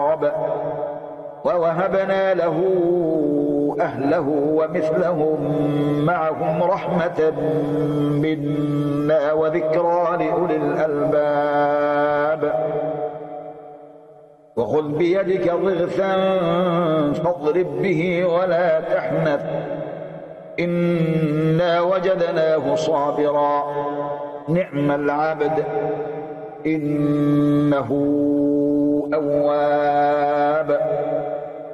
ووهبنا له أهله ومثلهم معهم رحمة منا وذكرى لأولي الألباب وخذ بيدك ضغثا فاضرب به ولا تحنث إنا وجدناه صابرا نعم العبد إنه أواب